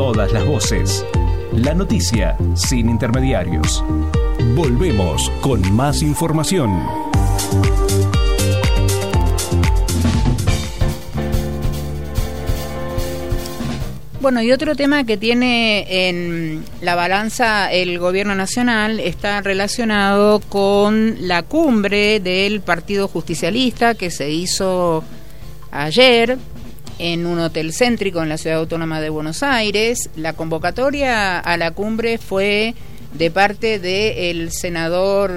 Todas las voces. La noticia sin intermediarios. Volvemos con más información. Bueno, y otro tema que tiene en la balanza el gobierno nacional está relacionado con la cumbre del Partido Justicialista que se hizo ayer en un hotel céntrico en la Ciudad Autónoma de Buenos Aires. La convocatoria a la cumbre fue de parte del senador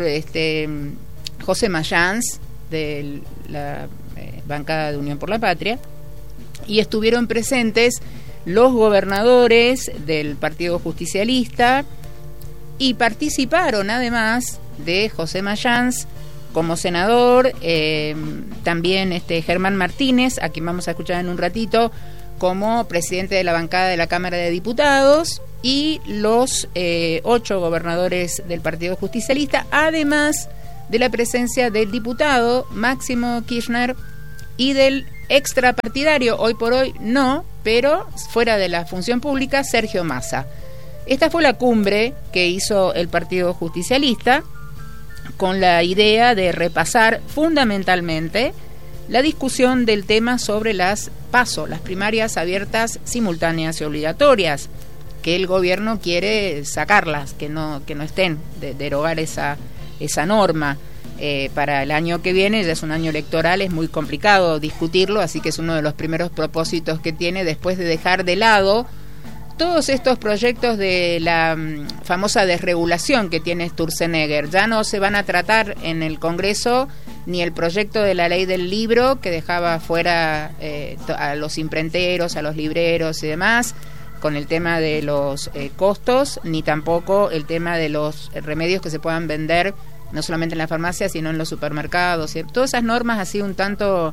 José Mayans, de la bancada de Unión por la Patria, y estuvieron presentes los gobernadores del Partido Justicialista y participaron además de José Mayans como senador, también Germán Martínez, a quien vamos a escuchar en un ratito, como presidente de la bancada de la Cámara de Diputados, y los 8 gobernadores del Partido Justicialista, además de la presencia del diputado Máximo Kirchner y del extrapartidario, hoy por hoy no, pero fuera de la función pública, Sergio Massa. Esta fue la cumbre que hizo el Partido Justicialista con la idea de repasar fundamentalmente la discusión del tema sobre las PASO, las primarias abiertas, simultáneas y obligatorias, que el gobierno quiere sacarlas, que no estén, derogar esa norma. Para el año que viene, ya es un año electoral, es muy complicado discutirlo, así que es uno de los primeros propósitos que tiene después de dejar de lado todos estos proyectos de la famosa desregulación que tiene Sturzenegger. Ya no se van a tratar en el Congreso ni el proyecto de la ley del libro, que dejaba fuera a los imprenteros, a los libreros y demás, con el tema de los costos, ni tampoco el tema de los remedios que se puedan vender no solamente en la farmacia, sino en los supermercados. Todas esas normas así un tanto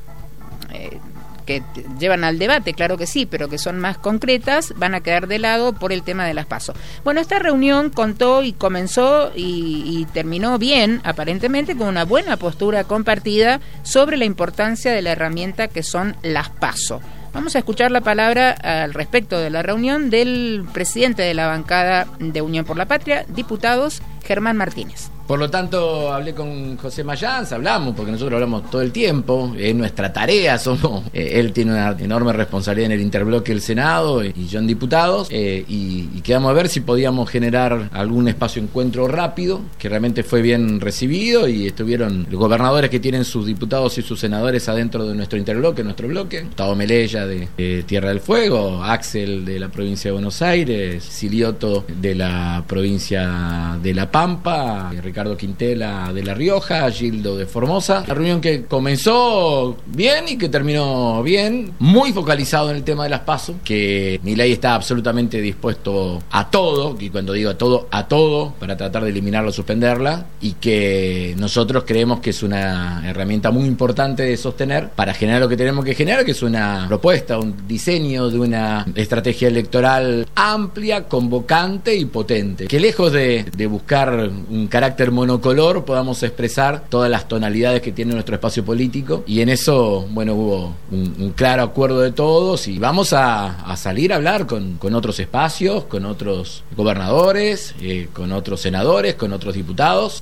que llevan al debate, claro que sí, pero que son más concretas, van a quedar de lado por el tema de las PASO. Bueno, esta reunión contó y comenzó y terminó bien, aparentemente, con una buena postura compartida sobre la importancia de la herramienta que son las PASO. Vamos a escuchar la palabra al respecto de la reunión del presidente de la bancada de Unión por la Patria, diputados, Germán Martínez. Por lo tanto, hablé con José Mayans, hablamos, porque nosotros hablamos todo el tiempo, es nuestra tarea, él tiene una enorme responsabilidad en el interbloque del Senado y yo en diputados, y quedamos a ver si podíamos generar algún espacio de encuentro rápido, que realmente fue bien recibido, y estuvieron los gobernadores que tienen sus diputados y sus senadores adentro de nuestro interbloque, nuestro bloque, Gustavo Melella de Tierra del Fuego, Axel de la provincia de Buenos Aires, Silioto de la provincia de La Pampa, Ricardo Quintela de La Rioja, Gildo de Formosa. La reunión que comenzó bien y que terminó bien, muy focalizado en el tema de las PASO, que Milei está absolutamente dispuesto a todo, y cuando digo a todo, para tratar de eliminarla o suspenderla, y que nosotros creemos que es una herramienta muy importante de sostener para generar lo que tenemos que generar, que es una propuesta, un diseño de una estrategia electoral amplia, convocante y potente, que lejos de buscar un carácter monocolor podamos expresar todas las tonalidades que tiene nuestro espacio político, y en eso, bueno, hubo un claro acuerdo de todos, y vamos a salir a hablar con otros espacios, con otros gobernadores, con otros senadores, con otros diputados.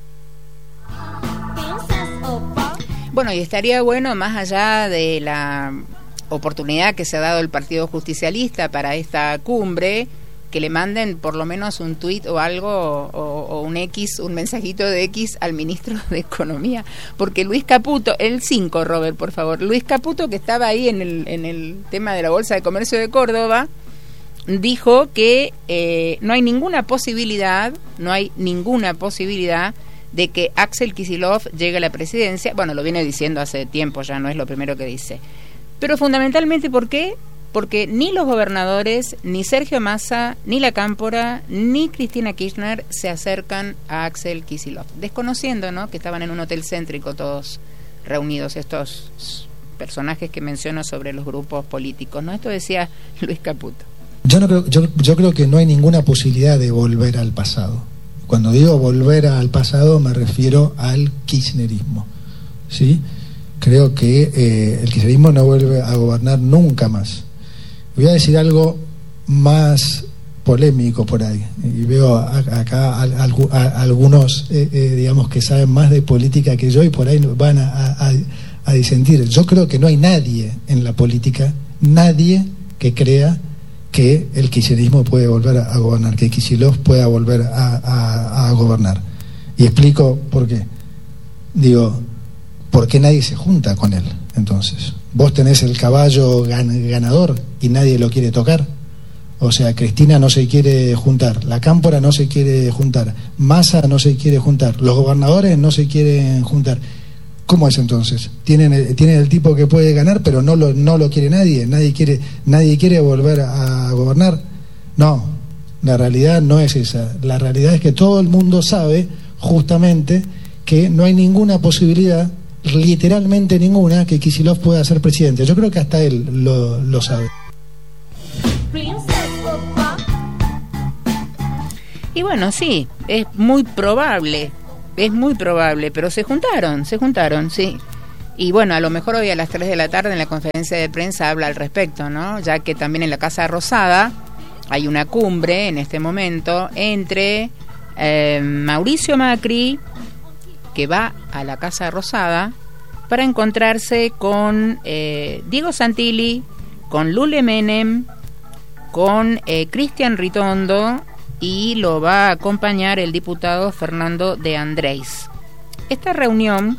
Bueno, y estaría bueno, más allá de la oportunidad que se ha dado el Partido Justicialista para esta cumbre, que le manden por lo menos un tuit o algo, o un mensajito de X al ministro de Economía, porque Luis Caputo, el 5, Robert, por favor, Luis Caputo, que estaba ahí en el tema de la Bolsa de Comercio de Córdoba, dijo que no hay ninguna posibilidad de que Axel Kicillof llegue a la presidencia. Bueno, lo viene diciendo hace tiempo, ya no es lo primero que dice, pero fundamentalmente, ¿por qué? Porque ni los gobernadores, ni Sergio Massa, ni la Cámpora, ni Cristina Kirchner se acercan a Axel Kicillof, desconociendo, ¿no?, que estaban en un hotel céntrico todos reunidos, estos personajes que menciono sobre los grupos políticos, ¿no? Esto decía Luis Caputo. Yo creo que no hay ninguna posibilidad de volver al pasado. Cuando digo volver al pasado me refiero al kirchnerismo, ¿sí? Creo que el kirchnerismo no vuelve a gobernar nunca más. Voy a decir algo más polémico por ahí, y veo acá algunos digamos que saben más de política que yo y por ahí van a disentir. Yo creo que no hay nadie en la política, nadie que crea que el kirchnerismo puede volver a gobernar, que Kicillof pueda volver a gobernar. Y explico por qué. Digo, ¿por qué nadie se junta con él? Entonces, vos tenés el caballo ganador y nadie lo quiere tocar. O sea, Cristina no se quiere juntar, la Cámpora no se quiere juntar, Massa no se quiere juntar, los gobernadores no se quieren juntar. ¿Cómo es entonces? Tienen el tipo que puede ganar, pero no lo quiere nadie quiere volver a gobernar. No, la realidad no es esa. La realidad es que todo el mundo sabe justamente que no hay ninguna posibilidad, literalmente ninguna, que Kicillof pueda ser presidente. Yo creo que hasta él lo sabe. Y bueno, sí, es muy probable, pero se juntaron, sí. Y bueno, a lo mejor hoy a las 3 de la tarde en la conferencia de prensa habla al respecto, ¿no? Ya que también en la Casa Rosada hay una cumbre en este momento entre Mauricio Macri, que va a la Casa Rosada para encontrarse con Diego Santilli, con Lule Menem, con Cristian Ritondo, y lo va a acompañar el diputado Fernando de Andrés. Esta reunión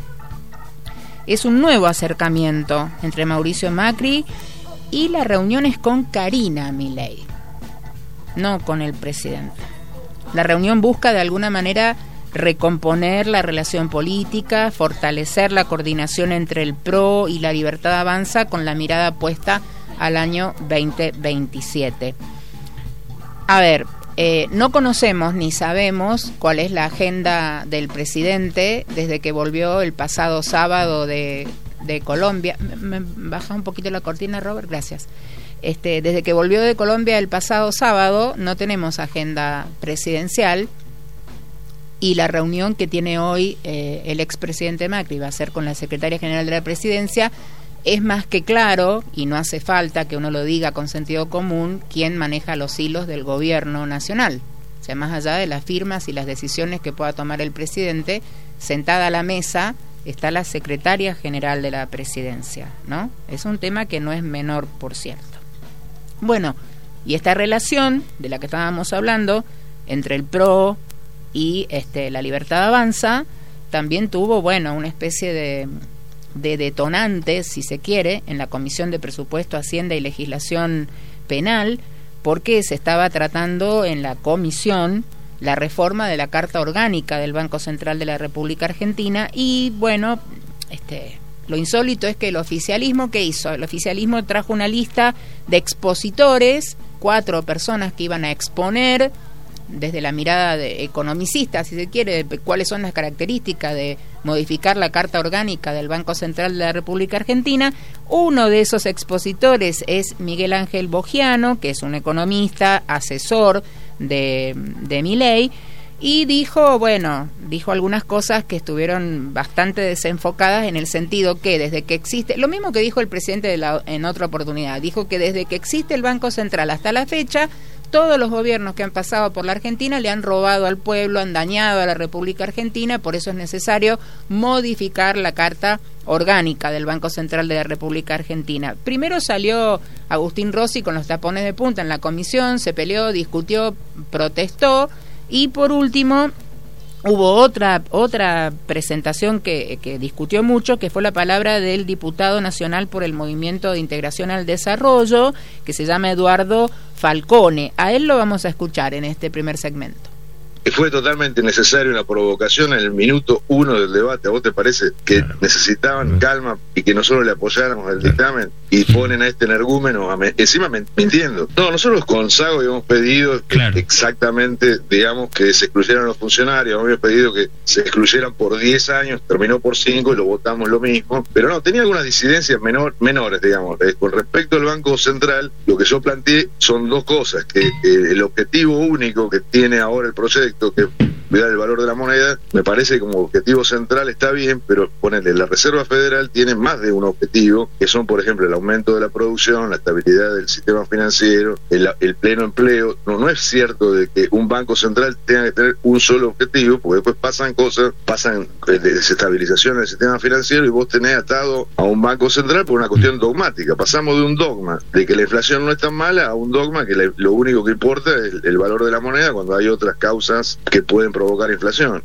es un nuevo acercamiento entre Mauricio Macri y la reunión es con Karina Milei, no con el presidente. La reunión busca de alguna manera recomponer la relación política, fortalecer la coordinación entre el PRO y la Libertad Avanza con la mirada puesta al año 2027. A ver, no conocemos ni sabemos cuál es la agenda del presidente desde que volvió el pasado sábado de Colombia. ¿Me baja un poquito la cortina, Robert? Gracias. Desde que volvió de Colombia el pasado sábado no tenemos agenda presidencial y la reunión que tiene hoy el expresidente Macri va a ser con la secretaria general de la presidencia. Es más que claro, y no hace falta que uno lo diga con sentido común, quién maneja los hilos del gobierno nacional. O sea, más allá de las firmas y las decisiones que pueda tomar el presidente, sentada a la mesa está la secretaria general de la presidencia, ¿no? Es un tema que no es menor, por cierto. Bueno, y esta relación de la que estábamos hablando entre el PRO y la Libertad Avanza también tuvo, bueno, una especie de detonante, si se quiere, en la Comisión de Presupuesto, Hacienda y Legislación Penal, porque se estaba tratando en la comisión la reforma de la Carta Orgánica del Banco Central de la República Argentina y, bueno, lo insólito es que el oficialismo, ¿qué hizo? El oficialismo trajo una lista de expositores, 4 personas que iban a exponer desde la mirada de economicista, si se quiere, de cuáles son las características de modificar la Carta Orgánica del Banco Central de la República Argentina. Uno de esos expositores es Miguel Ángel Bogiano, que es un economista, asesor de Milei, y dijo algunas cosas que estuvieron bastante desenfocadas en el sentido que desde que existe, lo mismo que dijo el presidente en otra oportunidad, dijo que desde que existe el Banco Central hasta la fecha, todos los gobiernos que han pasado por la Argentina le han robado al pueblo, han dañado a la República Argentina, por eso es necesario modificar la Carta Orgánica del Banco Central de la República Argentina. Primero salió Agustín Rossi con los tapones de punta en la comisión, se peleó, discutió, protestó, y por último hubo otra presentación que discutió mucho, que fue la palabra del diputado nacional por el Movimiento de Integración al Desarrollo, que se llama Eduardo Falcone. A él lo vamos a escuchar en este primer segmento. Fue totalmente necesaria una provocación en el minuto 1 del debate. ¿A vos te parece que necesitaban calma y que nosotros le apoyáramos el dictamen y ponen a este energúmeno encima mintiendo? No, nosotros con Sago habíamos pedido exactamente, digamos, que se excluyeran los funcionarios, habíamos pedido que se excluyeran por 10 años, terminó por 5 y lo votamos lo mismo, pero no, tenía algunas disidencias menores, digamos. Con respecto al Banco Central, lo que yo planteé son 2 cosas, que el objetivo único que tiene ahora el proyecto, que cuidar el valor de la moneda, me parece que como objetivo central está bien, pero ponele, la Reserva Federal tiene más de un objetivo, que son, por ejemplo, el aumento de la producción, la estabilidad del sistema financiero, el pleno empleo. No es cierto de que un banco central tenga que tener un solo objetivo, porque después pasan cosas, pasan desestabilización del sistema financiero y vos tenés atado a un banco central por una cuestión dogmática. Pasamos de un dogma de que la inflación no es tan mala a un dogma que lo único que importa es el valor de la moneda cuando hay otras causas que pueden provocar inflación.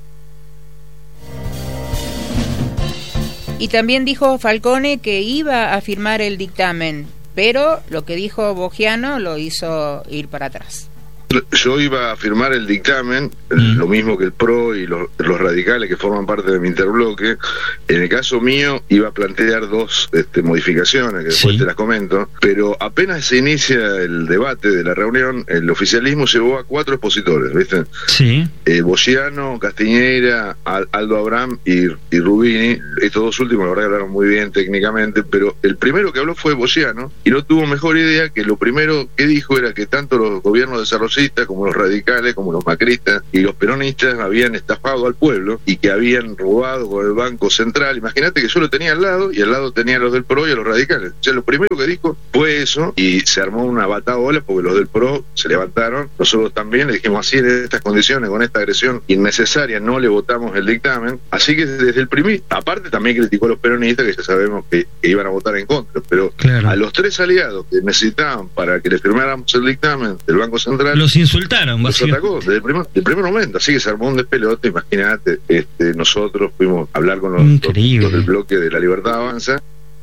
Y también dijo Falcone que iba a firmar el dictamen, pero lo que dijo Bogiano lo hizo ir para atrás. Yo iba a firmar el dictamen, lo mismo que el PRO y los radicales que forman parte de mi interbloque. En el caso mío iba a plantear dos modificaciones, que después te las comento, pero apenas se inicia el debate de la reunión, el oficialismo llevó a 4 expositores, ¿viste? Sí. Bogiano, Castiñeira, Aldo Abraham y Rubini. Estos dos últimos la verdad que hablaron muy bien técnicamente, pero el primero que habló fue Bogiano y no tuvo mejor idea que lo primero que dijo era que tanto los gobiernos desarrollados como los radicales, como los macristas y los peronistas habían estafado al pueblo y que habían robado con el Banco Central. Imagínate que yo lo tenía al lado y al lado tenía a los del PRO y a los radicales. O sea, lo primero que dijo fue eso y se armó una bataola porque los del PRO se levantaron. Nosotros también le dijimos así, en estas condiciones, con esta agresión innecesaria, no le votamos el dictamen. Así que desde el primer... Aparte también criticó a los peronistas, que ya sabemos que iban a votar en contra, pero claro, a los 3 aliados que necesitaban para que le firmáramos el dictamen del Banco Central, los insultaron, los atacó desde el primer momento, así que se armó un despelote. Imagínate, nosotros fuimos a hablar con los del bloque de La Libertad Avanza.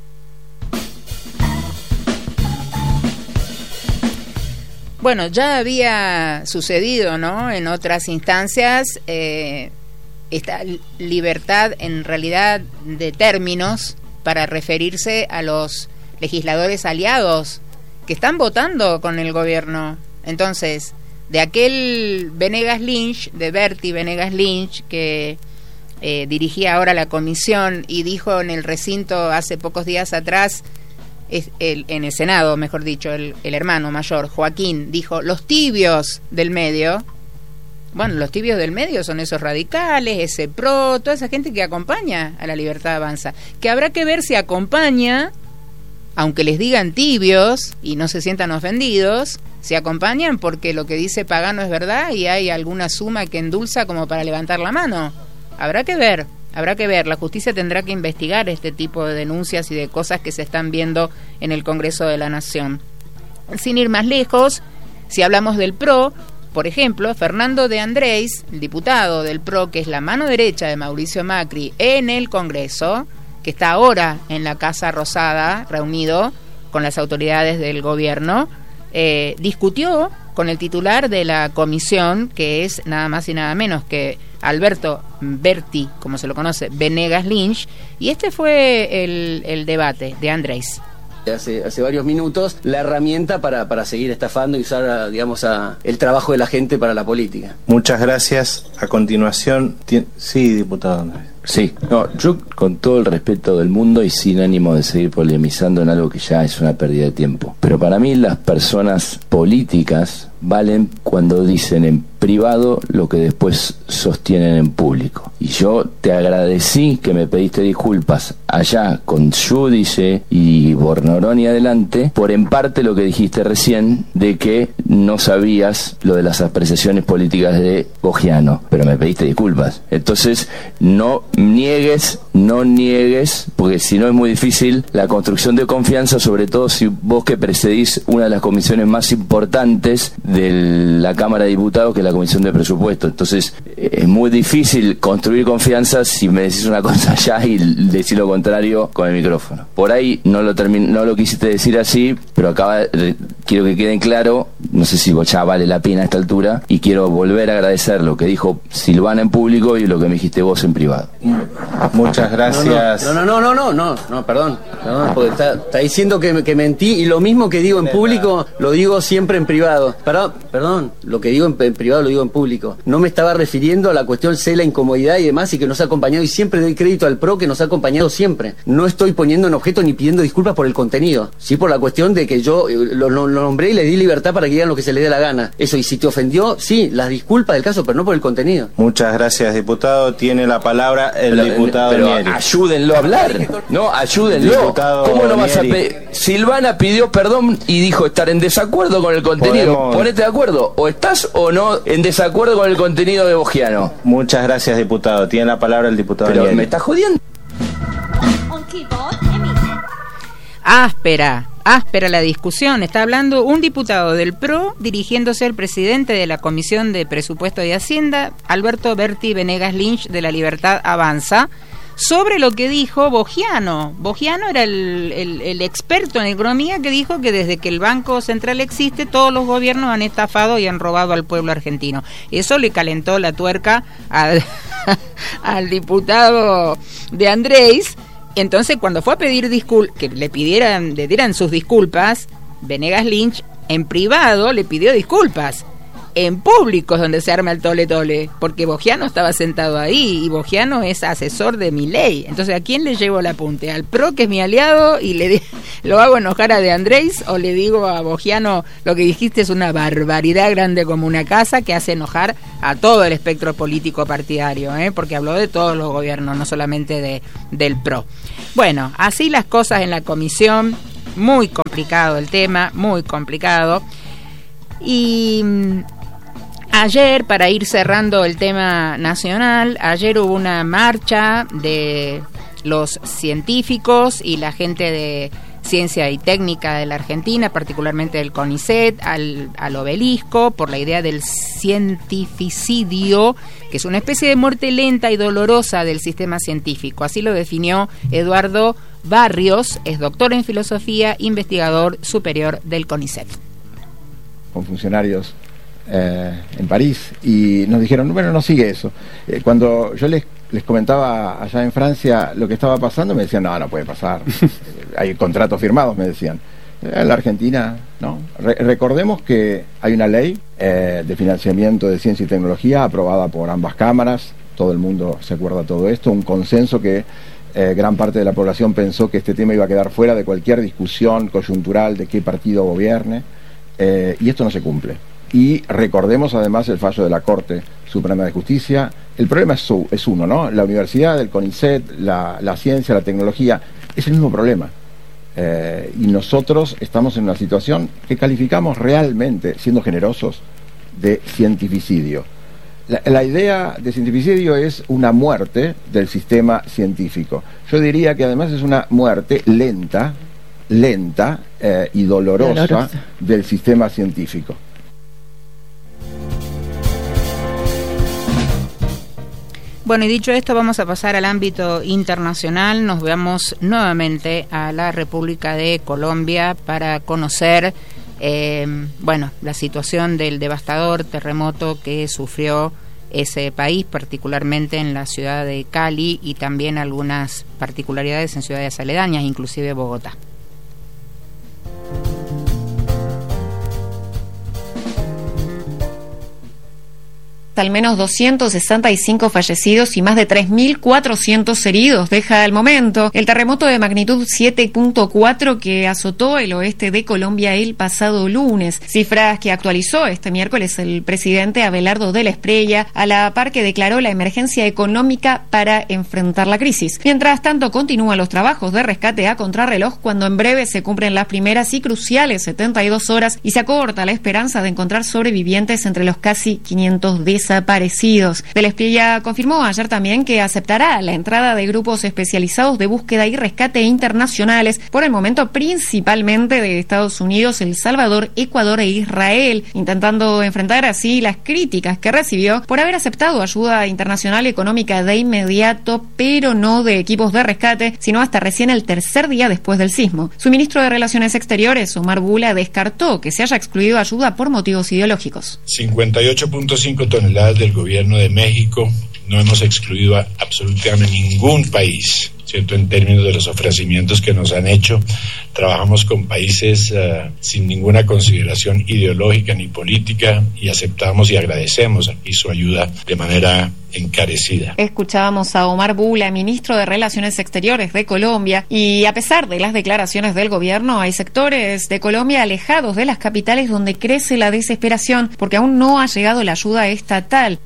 Bueno, ya había sucedido, ¿no?, en otras instancias, esta libertad en realidad de términos para referirse a los legisladores aliados que están votando con el gobierno. Entonces, de aquel Venegas Lynch, de Berti Venegas Lynch, que dirigía ahora la comisión y dijo en el recinto hace pocos días atrás, en el Senado, mejor dicho, el hermano mayor, Joaquín, dijo, los tibios del medio. Bueno, los tibios del medio son esos radicales, ese PRO, toda esa gente que acompaña a La Libertad Avanza, que habrá que ver si acompaña, aunque les digan tibios y no se sientan ofendidos, se acompañan porque lo que dice Pagano es verdad y hay alguna suma que endulza como para levantar la mano. Habrá que ver. La justicia tendrá que investigar este tipo de denuncias y de cosas que se están viendo en el Congreso de la Nación. Sin ir más lejos, si hablamos del PRO, por ejemplo, Fernando de Andrés, el diputado del PRO, que es la mano derecha de Mauricio Macri en el Congreso, que está ahora en la Casa Rosada, reunido con las autoridades del gobierno, discutió con el titular de la comisión, que es nada más y nada menos que Alberto Berti, como se lo conoce, Venegas Lynch, y este fue el debate de Andrés. Hace varios minutos, la herramienta para seguir estafando y usar, el trabajo de la gente para la política. Muchas gracias. A continuación, sí, diputado Andrés. Sí, yo con todo el respeto del mundo y sin ánimo de seguir polemizando en algo que ya es una pérdida de tiempo, pero para mí las personas políticas valen cuando dicen en privado lo que después sostienen en público. Y yo te agradecí que me pediste disculpas allá con Giudice y Bornoroni adelante por en parte lo que dijiste recién de que no sabías lo de las apreciaciones políticas de Bogiano, pero me pediste disculpas. Entonces no niegues, porque si no es muy difícil la construcción de confianza, sobre todo si vos que precedís una de las comisiones más importantes de la Cámara de Diputados, que es la Comisión de Presupuesto. Entonces es muy difícil construir confianza si me decís una cosa allá y decís lo contrario con el micrófono. Por ahí no lo quisiste decir así, pero quiero que quede claro, no sé si ya vale la pena a esta altura, y quiero volver a agradecer lo que dijo Silvana en público y lo que me dijiste vos en privado. Muchas gracias. No, perdón, porque está diciendo que mentí, y lo mismo que digo en público lo digo siempre en privado. Perdón, lo que digo en privado lo digo en público. No me estaba refiriendo a la cuestión de la incomodidad y demás, y que nos ha acompañado, y siempre doy crédito al PRO que nos ha acompañado siempre. No estoy poniendo en objeto ni pidiendo disculpas por el contenido, sí por la cuestión de que yo lo nombré y le di libertad para que diga digan lo que se les dé la gana. Eso, y si te ofendió, sí, las disculpas del caso, pero no por el contenido. Muchas gracias, diputado. Tiene la palabra el diputado pero Nieri. Ayúdenlo a hablar. No, ayúdenlo. Diputado ¿Cómo no vas a Nieri. Silvana pidió perdón y dijo estar en desacuerdo con el contenido. Ponete de acuerdo. O estás o no en desacuerdo con el contenido de Bogiano. Muchas gracias, diputado. Tiene la palabra el diputado Pero Nieri. me estás jodiendo. Áspera la discusión. Está hablando un diputado del PRO dirigiéndose al presidente de la Comisión de Presupuesto y Hacienda, Alberto Berti Venegas Lynch, de La Libertad Avanza, sobre lo que dijo Bogiano. Bogiano era el experto en economía que dijo que desde que el Banco Central existe, todos los gobiernos han estafado y han robado al pueblo argentino. Eso le calentó la tuerca al diputado de Andrés. Entonces, cuando fue a pedir que le dieran sus disculpas, Venegas Lynch en privado le pidió disculpas. En público es donde se arma el tole-tole, porque Bogiano estaba sentado ahí y Bogiano es asesor de Milei. Entonces, ¿a quién le llevo el apunte? ¿Al PRO, que es mi aliado, y lo hago enojar a De Andrés? ¿O le digo a Bogiano, lo que dijiste es una barbaridad grande como una casa, que hace enojar a todo el espectro político partidario, porque habló de todos los gobiernos, no solamente del PRO? Bueno, así las cosas en la comisión. Muy complicado el tema, muy complicado. Y ayer, para ir cerrando el tema nacional, ayer hubo una marcha de los científicos y la gente de Ciencia y Técnica de la Argentina, particularmente del CONICET, al obelisco, por la idea del cientificidio, que es una especie de muerte lenta y dolorosa del sistema científico. Así lo definió Eduardo Barrios, es doctor en filosofía, investigador superior del CONICET. Con funcionarios en París, y nos dijeron, bueno, no sigue eso. Cuando yo les comentaba allá en Francia lo que estaba pasando, me decían, no puede pasar. Hay contratos firmados, me decían. En la Argentina, no. Recordemos que hay una ley de financiamiento de ciencia y tecnología aprobada por ambas cámaras, todo el mundo se acuerda de todo esto, un consenso que gran parte de la población pensó que este tema iba a quedar fuera de cualquier discusión coyuntural de qué partido gobierne, y esto no se cumple. Y recordemos además el fallo de la Corte Suprema de Justicia. El problema es uno, ¿no? La universidad, el CONICET, la ciencia, la tecnología, es el mismo problema. Y nosotros estamos en una situación que calificamos realmente, siendo generosos, de cientificidio. La idea de cientificidio es una muerte del sistema científico. Yo diría que además es una muerte lenta y dolorosa del sistema científico. Bueno, y dicho esto, vamos a pasar al ámbito internacional. Nos vamos nuevamente a la República de Colombia para conocer la situación del devastador terremoto que sufrió ese país, particularmente en la ciudad de Cali, y también algunas particularidades en ciudades aledañas, inclusive Bogotá. Al menos 265 fallecidos y más de 3.400 heridos deja al momento el terremoto de magnitud 7.4 que azotó el oeste de Colombia el pasado lunes. Cifras que actualizó este miércoles el presidente Abelardo de la Espriella, a la par que declaró la emergencia económica para enfrentar la crisis. Mientras tanto, continúan los trabajos de rescate a contrarreloj cuando en breve se cumplen las primeras y cruciales 72 horas y se acorta la esperanza de encontrar sobrevivientes entre los casi 500 desaparecidos. De la Espriella confirmó ayer también que aceptará la entrada de grupos especializados de búsqueda y rescate internacionales, por el momento principalmente de Estados Unidos, El Salvador, Ecuador e Israel, intentando enfrentar así las críticas que recibió por haber aceptado ayuda internacional económica de inmediato, pero no de equipos de rescate, sino hasta recién el tercer día después del sismo. Su ministro de Relaciones Exteriores, Omar Bula, descartó que se haya excluido ayuda por motivos ideológicos. 58.5 toneladas del gobierno de México. No hemos excluido a absolutamente ningún país ¿cierto?, en términos de los ofrecimientos que nos han hecho. Trabajamos con países sin ninguna consideración ideológica ni política y aceptamos y agradecemos aquí su ayuda de manera encarecida. Escuchábamos a Omar Bula, ministro de Relaciones Exteriores de Colombia, y a pesar de las declaraciones del gobierno, hay sectores de Colombia alejados de las capitales donde crece la desesperación porque aún no ha llegado la ayuda estatal.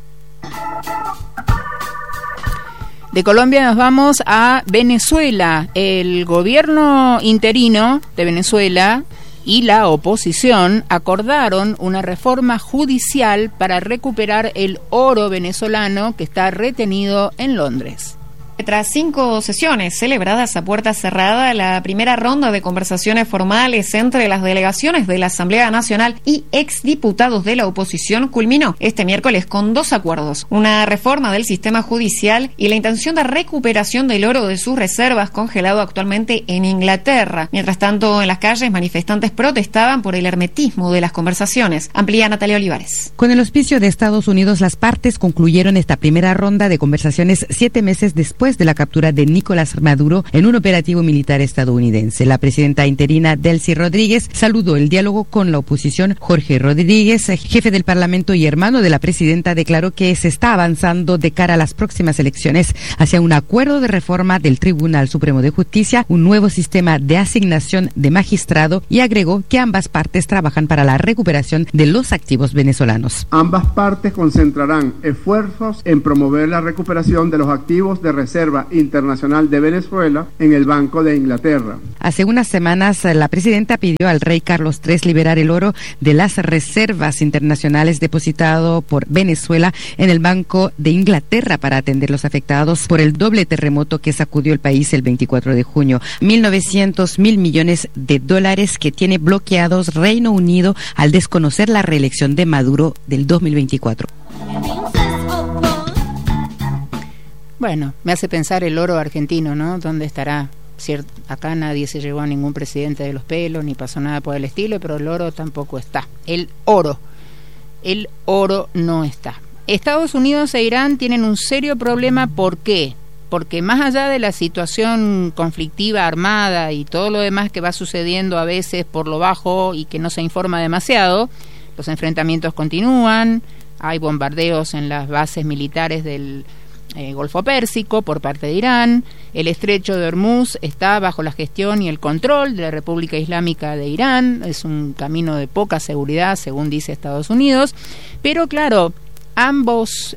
De Colombia nos vamos a Venezuela. El gobierno interino de Venezuela y la oposición acordaron una reforma judicial para recuperar el oro venezolano que está retenido en Londres. Tras 5 sesiones celebradas a puerta cerrada, la primera ronda de conversaciones formales entre las delegaciones de la Asamblea Nacional y exdiputados de la oposición culminó este miércoles con 2 acuerdos: una reforma del sistema judicial y la intención de recuperación del oro de sus reservas congelado actualmente en Inglaterra. Mientras tanto, en las calles, manifestantes protestaban por el hermetismo de las conversaciones. Amplía Natalia Olivares. Con el auspicio de Estados Unidos, las partes concluyeron esta primera ronda de conversaciones 7 meses después de la captura de Nicolás Maduro en un operativo militar estadounidense. La presidenta interina Delcy Rodríguez saludó el diálogo con la oposición. Jorge Rodríguez, jefe del Parlamento y hermano de la presidenta, declaró que se está avanzando de cara a las próximas elecciones hacia un acuerdo de reforma del Tribunal Supremo de Justicia, un nuevo sistema de asignación de magistrado, y agregó que ambas partes trabajan para la recuperación de los activos venezolanos. Ambas partes concentrarán esfuerzos en promover la recuperación de los activos de reserva internacional de Venezuela en el Banco de Inglaterra. Hace unas semanas, la presidenta pidió al rey Carlos III liberar el oro de las reservas internacionales depositado por Venezuela en el Banco de Inglaterra para atender los afectados por el doble terremoto que sacudió el país el 24 de junio. 1.900 millones de dólares que tiene bloqueados Reino Unido al desconocer la reelección de Maduro del 2024. Bueno, me hace pensar el oro argentino, ¿no? ¿Dónde estará? Acá nadie se llevó a ningún presidente de los pelos, ni pasó nada por el estilo, pero el oro tampoco está. El oro no está. Estados Unidos e Irán tienen un serio problema. ¿Por qué? Porque más allá de la situación conflictiva armada y todo lo demás que va sucediendo a veces por lo bajo y que no se informa demasiado, los enfrentamientos continúan, hay bombardeos en las bases militares del Golfo Pérsico por parte de Irán. El estrecho de Hormuz está bajo la gestión y el control de la República Islámica de Irán. Es un camino de poca seguridad, según dice Estados Unidos. Pero claro, ambos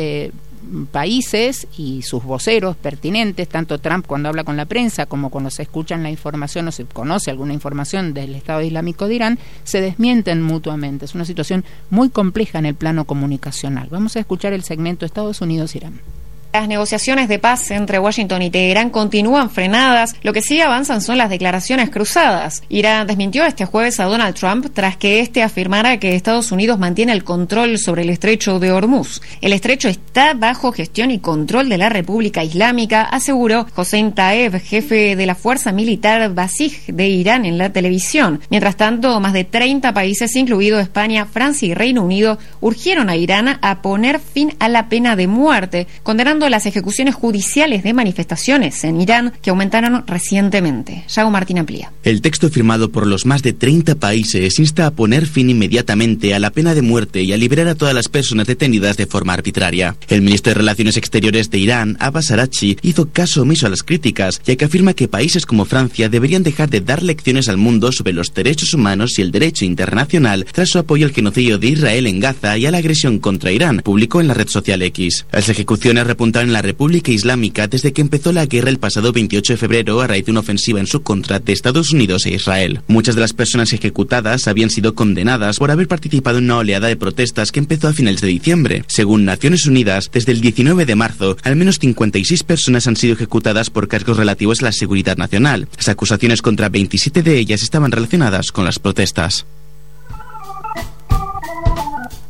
países y sus voceros pertinentes, tanto Trump cuando habla con la prensa como cuando se escuchan la información o se conoce alguna información del Estado Islámico de Irán, se desmienten mutuamente. Es una situación muy compleja en el plano comunicacional. Vamos a escuchar el segmento Estados Unidos-Irán. Las negociaciones de paz entre Washington y Teherán continúan frenadas. Lo que sí avanzan son las declaraciones cruzadas. Irán desmintió este jueves a Donald Trump tras que éste afirmara que Estados Unidos mantiene el control sobre el estrecho de Hormuz. El estrecho está bajo gestión y control de la República Islámica, aseguró Hossein Taeb, jefe de la fuerza militar Basij de Irán, en la televisión. Mientras tanto, más de 30 países, incluido España, Francia y Reino Unido, urgieron a Irán a poner fin a la pena de muerte, condenando las ejecuciones judiciales de manifestaciones en Irán que aumentaron recientemente. Yago Martín amplía. El texto firmado por los más de 30 países insta a poner fin inmediatamente a la pena de muerte y a liberar a todas las personas detenidas de forma arbitraria. El ministro de Relaciones Exteriores de Irán, Abbas Araghchi, hizo caso omiso a las críticas, ya que afirma que países como Francia deberían dejar de dar lecciones al mundo sobre los derechos humanos y el derecho internacional tras su apoyo al genocidio de Israel en Gaza y a la agresión contra Irán, publicó en la red social X. Las ejecuciones repuntaron en la República Islámica desde que empezó la guerra el pasado 28 de febrero a raíz de una ofensiva en su contra de Estados Unidos e Israel. Muchas de las personas ejecutadas habían sido condenadas por haber participado en una oleada de protestas que empezó a finales de diciembre. Según Naciones Unidas, desde el 19 de marzo, al menos 56 personas han sido ejecutadas por cargos relativos a la seguridad nacional. Las acusaciones contra 27 de ellas estaban relacionadas con las protestas.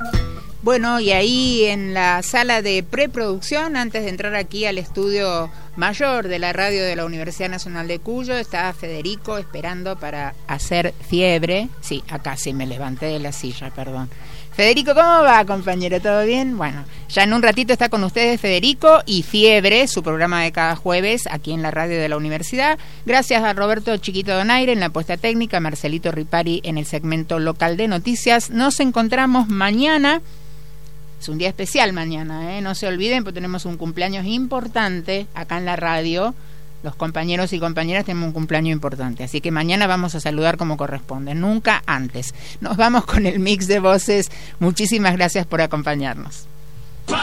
Bueno, y ahí en la sala de preproducción, antes de entrar aquí al estudio mayor de la radio de la Universidad Nacional de Cuyo. Está Federico esperando para hacer fiebre. Sí, acá sí me levanté de la silla, perdón. Federico, ¿cómo va, compañero? ¿Todo bien? Bueno, ya en un ratito está con ustedes Federico y Fiebre, su programa de cada jueves aquí en la radio de la universidad. Gracias a Roberto Chiquito Donaire en la puesta técnica, Marcelito Ripari en el segmento local de noticias. Nos encontramos mañana. Es un día especial mañana, no se olviden, porque tenemos un cumpleaños importante acá en la radio. Los compañeros y compañeras tenemos un cumpleaños importante, así que mañana vamos a saludar como corresponde, nunca antes. Nos vamos con el mix de voces. Muchísimas gracias por acompañarnos.